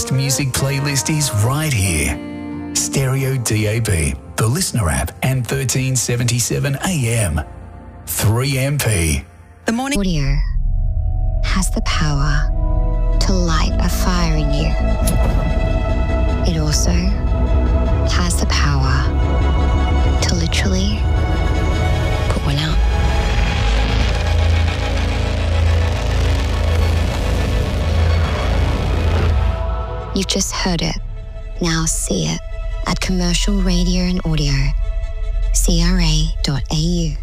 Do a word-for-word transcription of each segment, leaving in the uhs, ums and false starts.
Music playlist is right here. Stereo D A B, the Listener app, and thirteen seventy-seven A M. three M P. The morning audio has the power to light a fire in you. It also has the power to literally put one out. You've just heard it. Now see it at Commercial Radio and Audio, C R A dot A U.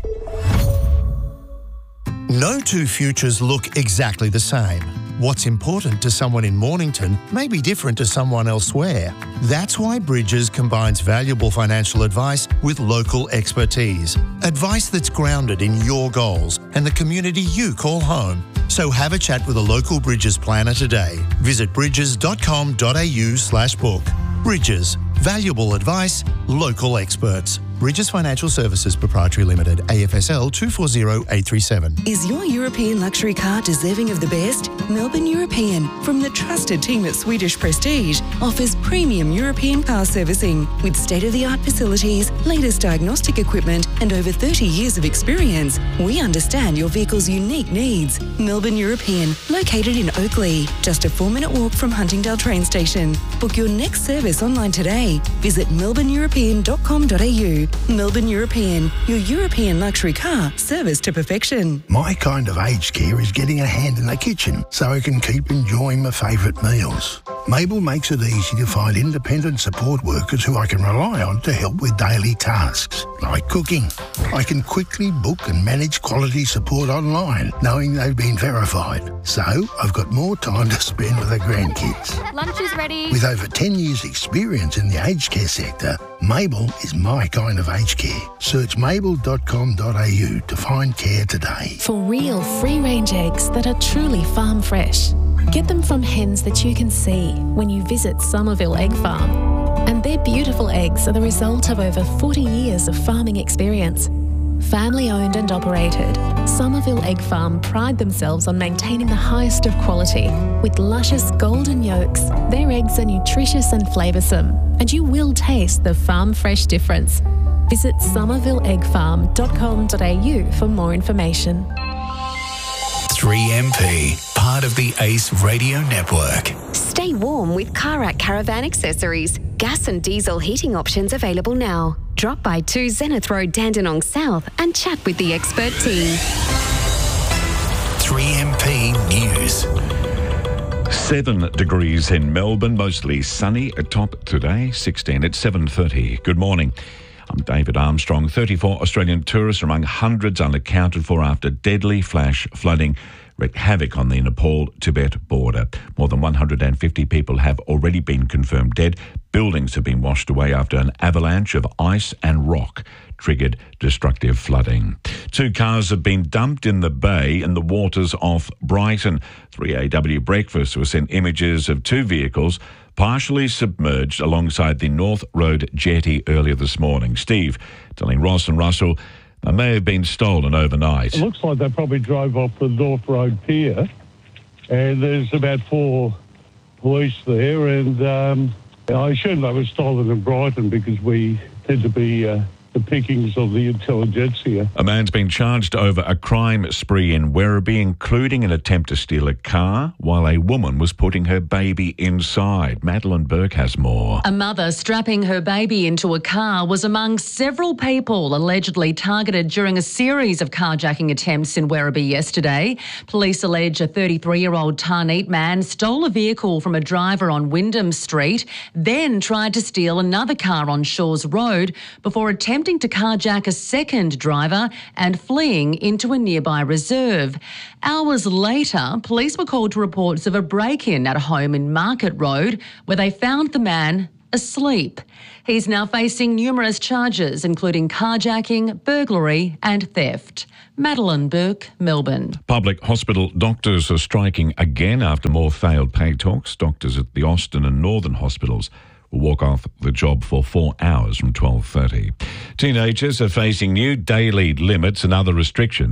No two futures look exactly the same. What's important to someone in Mornington may be different to someone elsewhere. That's why Bridges combines valuable financial advice with local expertise. Advice that's grounded in your goals and the community you call home. So have a chat with a local Bridges planner today. Visit bridges dot com dot a u slash book. Bridges. Valuable advice, local experts. Bridges Financial Services Proprietary Limited, A F S L two four zero eight three seven. Is your European luxury car deserving of the best? Melbourne European, from the trusted team at Swedish Prestige, offers premium European car servicing with state-of-the-art facilities, latest diagnostic equipment, and over thirty years of experience. We understand your vehicle's unique needs. Melbourne European, located in Oakley, just a four-minute walk from Huntingdale train station. Book your next service online today. Visit melbourne european dot com dot a u. Melbourne European, your European luxury car service to perfection. My kind of aged care is getting a hand in the kitchen so I can keep enjoying my favourite meals. Mabel makes it easy to find independent support workers who I can rely on to help with daily tasks, like cooking. I can quickly book and manage quality support online, knowing they've been verified. So I've got more time to spend with the grandkids. Lunch is ready. With over ten years' experience in the aged care sector, Mabel is my kind of aged care. Search mabel dot com dot a u to find care today. For real free-range eggs that are truly farm fresh. Get them from hens that you can see when you visit Somerville Egg Farm. And their beautiful eggs are the result of over forty years of farming experience. Family owned and operated, Somerville Egg Farm pride themselves on maintaining the highest of quality. With luscious golden yolks, their eggs are nutritious and flavoursome, and you will taste the farm fresh difference. Visit somerville egg farm dot com dot a u for more information. three M P, part of the Ace Radio Network. Stay warm with Karak Caravan Accessories. Gas and diesel heating options available now. Drop by two Zenith Road, Dandenong South and chat with the expert team. three M P News. Seven degrees in Melbourne, mostly sunny. A top today, sixteen at seven thirty. Good morning. I'm David Armstrong. thirty-four Australian tourists among hundreds unaccounted for after deadly flash flooding wreaked havoc on the Nepal-Tibet border. More than one hundred fifty people have already been confirmed dead. Buildings have been washed away after an avalanche of ice and rock triggered destructive flooding. Two cars have been dumped in the bay in the waters off Brighton. three A W Breakfast was sent images of two vehicles partially submerged alongside the North Road jetty earlier this morning. Steve telling Ross and Russell they may have been stolen overnight. It looks like they probably drove off the North Road pier, and there's about four police there, and um, I assume they were stolen in Brighton because we tend to be uh, the pickings of the intelligentsia. A man's been charged over a crime spree in Werribee, including an attempt to steal a car while a woman was putting her baby inside. Madeline Burke has more. A mother strapping her baby into a car was among several people allegedly targeted during a series of carjacking attempts in Werribee yesterday. Police allege a thirty-three-year-old Tarneet man stole a vehicle from a driver on Wyndham Street, then tried to steal another car on Shores Road before attempting attempting to carjack a second driver and fleeing into a nearby reserve. Hours later, police were called to reports of a break-in at a home in Market Road where they found the man asleep. He's now facing numerous charges, including carjacking, burglary and theft. Madeline Burke, Melbourne. Public hospital doctors are striking again after more failed pay talks. Doctors at the Austin and Northern hospitals will walk off the job for four hours from twelve thirty. Teenagers are facing new daily limits and other restrictions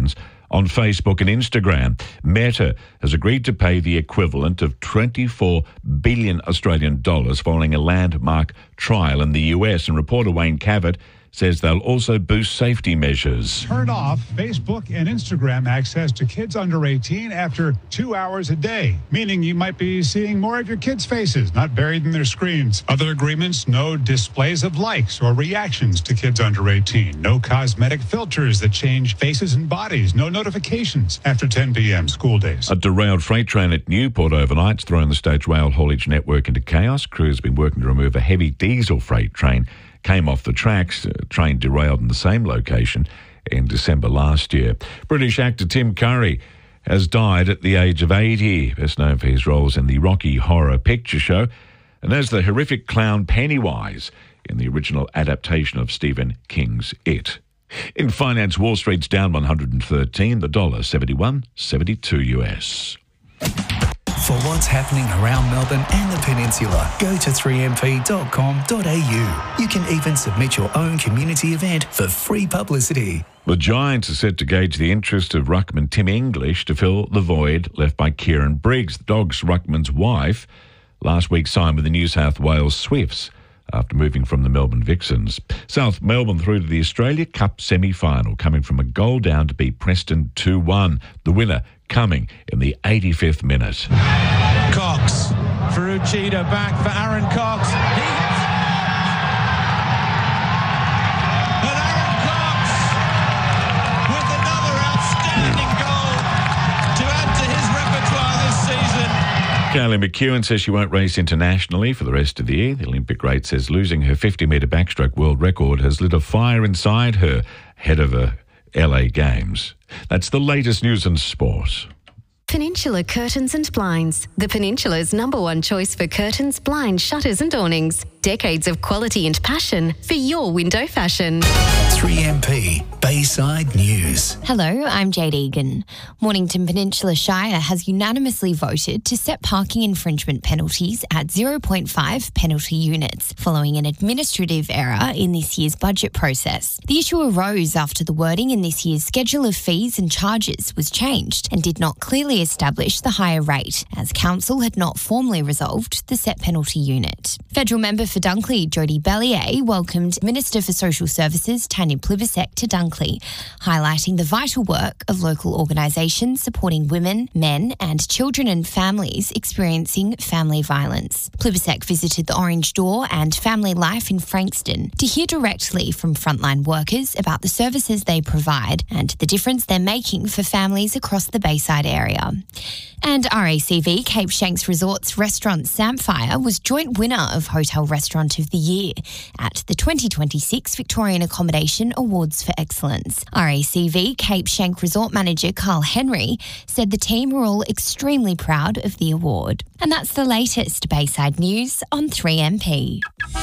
on Facebook and Instagram. Meta has agreed to pay the equivalent of twenty-four billion Australian dollars following a landmark trial in the U S. And reporter Wayne Cavett says they'll also boost safety measures. Turn off Facebook and Instagram access to kids under eighteen after two hours a day, meaning you might be seeing more of your kids' faces, not buried in their screens. Other agreements, no displays of likes or reactions to kids under eighteen, no cosmetic filters that change faces and bodies, no notifications after ten p.m. school days. A derailed freight train at Newport overnight's thrown the state's rail haulage network into chaos. Crews have been working to remove a heavy diesel freight train. Came off the tracks, a train derailed in the same location in December last year. British actor Tim Curry has died at the age of eighty, best known for his roles in the Rocky Horror Picture Show and as the horrific clown Pennywise in the original adaptation of Stephen King's It. In finance, Wall Street's down one hundred thirteen, the dollar seventy-one seventy-two U S. For what's happening around Melbourne and the Peninsula, go to three m p dot com dot a u. You can even submit your own community event for free publicity. The Giants are set to gauge the interest of ruckman Tim English to fill the void left by Kieran Briggs. The Dogs' ruckman's wife last week signed with the New South Wales Swifts after moving from the Melbourne Vixens. South Melbourne through to the Australia Cup semi-final, coming from a goal down to beat Preston two one. The winner coming in the eighty-fifth minute. Cox, Ferrucida back for Aaron Cox. He... And Aaron Cox with another outstanding goal to add to his repertoire this season. Kaylee McEwen says she won't race internationally for the rest of the year. The Olympic great says losing her fifty metre backstroke world record has lit a fire inside her ahead of a L A Games. That's the latest news and sport. Peninsula Curtains and Blinds, the Peninsula's number one choice for curtains, blinds, shutters and awnings. Decades of quality and passion for your window fashion. three M P Bayside News. Hello, I'm Jade Egan. Mornington Peninsula Shire has unanimously voted to set parking infringement penalties at zero point five penalty units, following an administrative error in this year's budget process. The issue arose after the wording in this year's schedule of fees and charges was changed and did not clearly establish the higher rate, as Council had not formally resolved the set penalty unit. Federal member for Dunkley, Jodie Bellier, welcomed Minister for Social Services, Tanya Plibersek, to Dunkley, highlighting the vital work of local organisations supporting women, men and children and families experiencing family violence. Plibersek visited the Orange Door and Family Life in Frankston to hear directly from frontline workers about the services they provide and the difference they're making for families across the Bayside area. And R A C V Cape Shanks Resorts restaurant Samphire was joint winner of Hotel Restaurant of the Year at the twenty twenty-six Victorian Accommodation Awards for Excellence. R A C V Cape Shank Resort Manager Carl Henry said the team were all extremely proud of the award. And that's the latest Bayside news on three M P.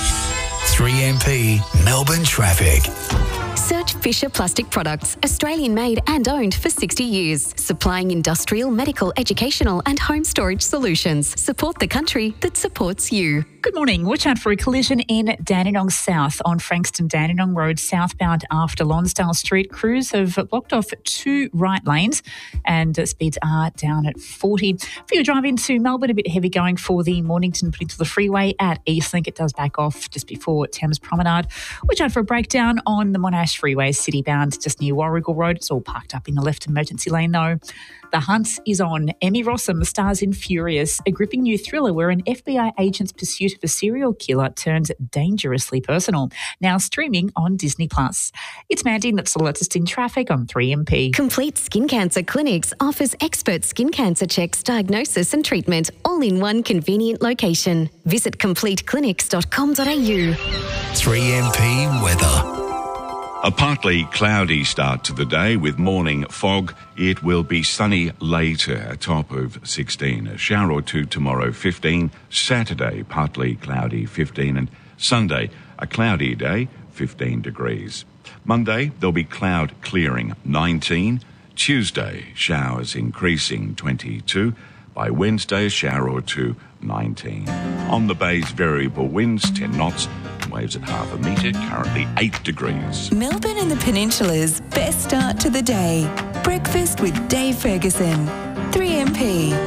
three M P Melbourne Traffic. Search Fisher Plastic Products, Australian made and owned for sixty years, supplying industrial, medical, educational and home storage solutions. Support the country that supports you. Good morning. Watch out for a collision in Dandenong South on Frankston Dandenong Road southbound after Lonsdale Street. Crews have blocked off two right lanes and speeds are down at forty. If you drive into Melbourne, a bit heavy going for the Mornington Peninsula Freeway at Eastlink. It does back off just before Thames Promenade. Watch out for a breakdown on the Monash Freeway, citybound just near Warrigal Road. It's all parked up in the left emergency lane though. The hunt is on. Emmy Rossum stars in Furious, a gripping new thriller where an F B I agent's pursuit of a serial killer turns dangerously personal. Now streaming on Disney Plus. It's Mandy, and that's the latest in traffic on three M P. Complete Skin Cancer Clinics offers expert skin cancer checks, diagnosis and treatment, all in one convenient location. Visit complete clinics dot com dot a u. three M P Weather. A partly cloudy start to the day with morning fog. It will be sunny later, a top of sixteen. A shower or two tomorrow, fifteen. Saturday, partly cloudy, fifteen. And Sunday, a cloudy day, fifteen degrees. Monday, there'll be cloud clearing, nineteen. Tuesday, showers increasing, twenty-two. By Wednesday, a shower or two, nineteen. On the bay's variable winds, ten knots. waves at half a metre, currently eight degrees. Melbourne and the Peninsula's best start to the day. Breakfast with Dave Ferguson, three M P.